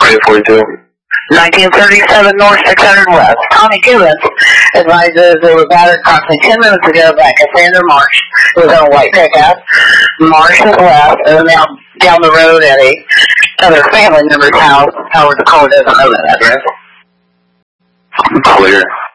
42. 1937 North 600 West. Tommy Gibbons advises they were battered approximately 10 minutes ago by Cassandra Marsh, who was in a white pickup. Marsh has left and is now down the road at another family member's house. However, the caller doesn't know that address. Clear.